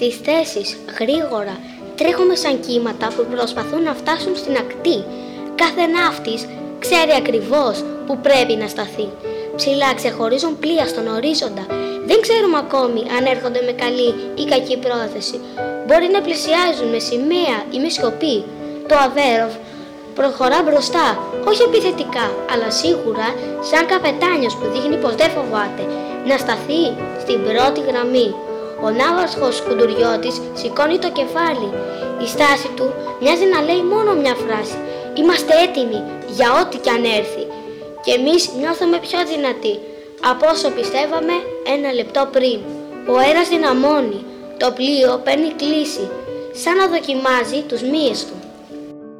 Στις θέσεις, γρήγορα, τρέχουμε σαν κύματα που προσπαθούν να φτάσουν στην ακτή. Κάθε ναύτης ξέρει ακριβώς που πρέπει να σταθεί. Ψηλά ξεχωρίζουν πλοία στον ορίζοντα. Δεν ξέρουμε ακόμη αν έρχονται με καλή ή κακή πρόθεση. Μπορεί να πλησιάζουν με σημαία ή με σιωπή. Το Αβέροφ προχωρά μπροστά, όχι επιθετικά, αλλά σίγουρα σαν καπετάνιος που δείχνει πως δεν φοβάται να σταθεί στην πρώτη γραμμή. Ο ναύαρχος Κουντουριώτης σηκώνει το κεφάλι. Η στάση του μοιάζει να λέει μόνο μια φράση. Είμαστε έτοιμοι για ό,τι κι αν έρθει. Και εμείς νιώθουμε πιο δυνατοί από όσο πιστεύαμε ένα λεπτό πριν. Ο αέρας δυναμώνει. Το πλοίο παίρνει κλίση, σαν να δοκιμάζει τους μύες του.